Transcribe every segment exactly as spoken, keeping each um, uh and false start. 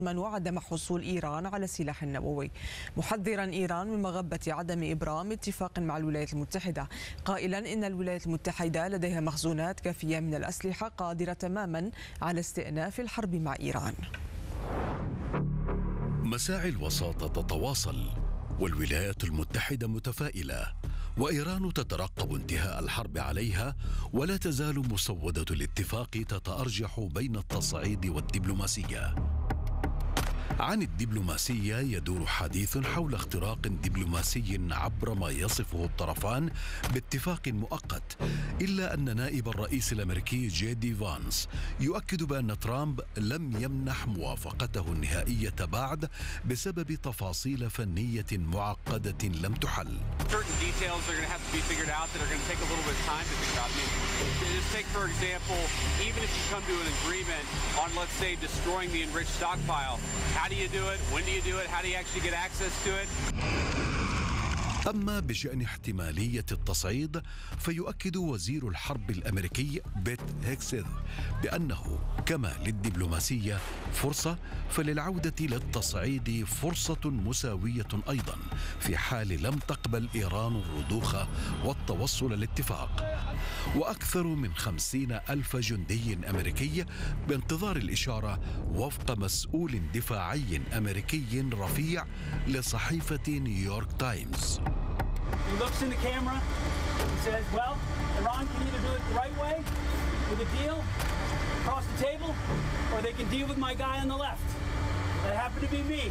من وعدم حصول إيران على السلاح النووي، محذرا إيران من مغبة عدم إبرام اتفاق مع الولايات المتحدة، قائلا إن الولايات المتحدة لديها مخزونات كافية من الأسلحة قادرة تماما على استئناف الحرب مع إيران. مساعي الوساطة تتواصل، والولايات المتحدة متفائلة، وإيران تترقب انتهاء الحرب عليها، ولا تزال مسودة الاتفاق تتأرجح بين التصعيد والدبلوماسية. عن الدبلوماسية يدور حديث حول اختراق دبلوماسي عبر ما يصفه الطرفان باتفاق مؤقت، إلا أن نائب الرئيس الأمريكي جي دي فانس يؤكد بأن ترامب لم يمنح موافقته النهائية بعد بسبب تفاصيل فنية معقدة لم تحل. How do you do it? When do you do it? How do you actually get access to it? أما بشأن احتمالية التصعيد فيؤكد وزير الحرب الأمريكي بيت هيكسيث بأنه كما للدبلوماسية فرصة، فللعودة للتصعيد فرصة مساوية أيضا في حال لم تقبل إيران الرضوخ والتوصل لاتفاق. وأكثر من خمسين ألف جندي أمريكي بانتظار الإشارة وفق مسؤول دفاعي أمريكي رفيع لصحيفة نيويورك تايمز. He looks in the camera, he says, well, Iran can either do it the right way, with a deal, across the table, or they can deal with my guy on the left. That happened to be me.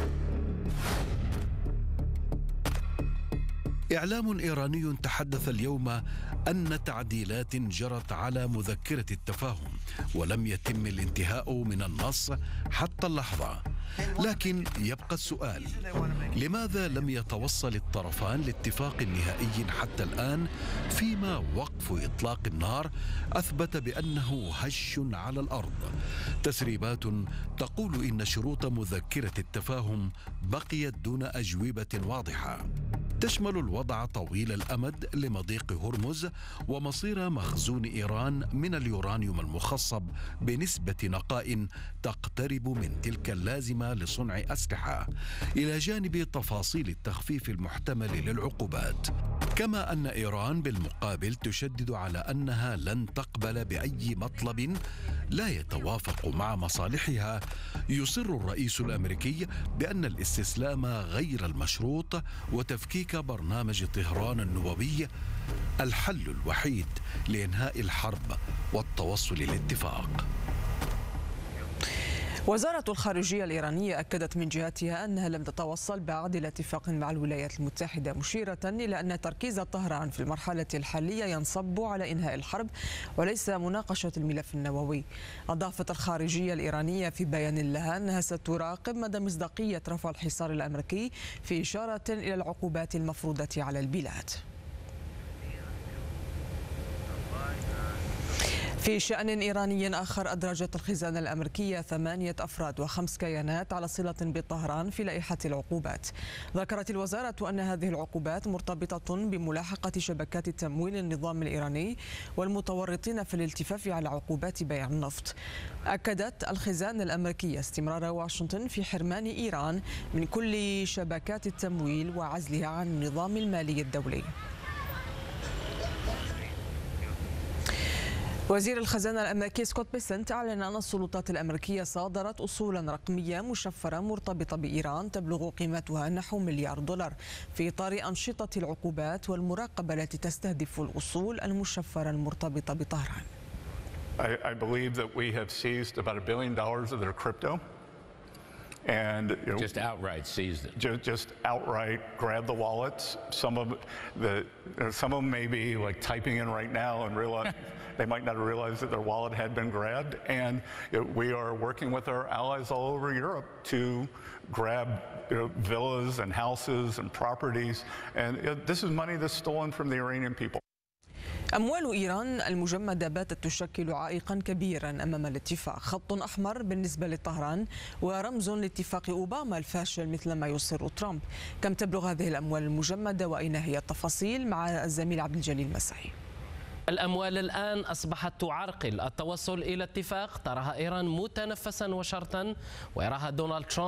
إعلام إيراني تحدث اليوم أن تعديلات جرت على مذكرة التفاهم ولم يتم الانتهاء من النص حتى اللحظة، لكن يبقى السؤال: لماذا لم يتوصل الطرفان لاتفاق نهائي حتى الآن، فيما وقف إطلاق النار أثبت بأنه هش على الأرض؟ تسريبات تقول إن شروط مذكرة التفاهم بقيت دون أجوبة واضحة تشمل الوضع طويل الأمد لمضيق هرمز ومصير مخزون إيران من اليورانيوم المخصب بنسبة نقاء تقترب من تلك اللازمة لصنع أسلحة، إلى جانب تفاصيل التخفيف المحتمل للعقوبات. كما أن إيران بالمقابل تشدد على أنها لن تقبل بأي مطلب لا يتوافق مع مصالحها. يصر الرئيس الأمريكي بأن الاستسلام غير المشروط وتفكيك برنامج طهران النووي الحل الوحيد لإنهاء الحرب والتوصل للاتفاق. وزارة الخارجية الإيرانية أكدت من جهتها أنها لم تتوصل بعد إلى اتفاق مع الولايات المتحدة، مشيرة إلى أن تركيز طهران في المرحلة الحالية ينصب على إنهاء الحرب وليس مناقشة الملف النووي. أضافت الخارجية الإيرانية في بيان لها أنها ستراقب مدى مصداقية رفع الحصار الأمريكي، في إشارة إلى العقوبات المفروضة على البلاد. في شأن إيراني آخر، أدرجت الخزانة الأمريكية ثمانية أفراد وخمس كيانات على صلة بطهران في لائحة العقوبات. ذكرت الوزارة أن هذه العقوبات مرتبطة بملاحقة شبكات تمويل النظام الإيراني والمتورطين في الالتفاف على عقوبات بيع النفط. أكدت الخزانة الأمريكية استمرار واشنطن في حرمان إيران من كل شبكات التمويل وعزلها عن النظام المالي الدولي. وزير الخزانة الأمريكي سكوت بيسنت أعلن أن السلطات الأمريكية صادرت أصولا رقمية مشفرة مرتبطة بإيران تبلغ قيمتها نحو مليار دولار في إطار أنشطة العقوبات والمراقبة التي تستهدف الأصول المشفرة المرتبطة بطهران. I, I believe that we have seized about a billion dollars of their crypto. And you know, just outright seized it. Just, just outright grab the wallets. Some of the, some of them may be like typing in right now and realize they might not have realized that their wallet had been grabbed. And you know, we are working with our allies all over Europe to grab you know, villas and houses and properties. And you know, this is money that's stolen from the Iranian people. أموال إيران المجمدة باتت تشكل عائقا كبيرا أمام الاتفاق، خط أحمر بالنسبة لطهران ورمز لاتفاق أوباما الفاشل مثل ما يصر ترامب. كم تبلغ هذه الأموال المجمدة وأين هي التفاصيل؟ مع الزميل عبد الجليل مسعي. الأموال الآن أصبحت تعرقل التوصل إلى اتفاق تراها إيران متنفسا وشرطا، ويراها دونالد ترامب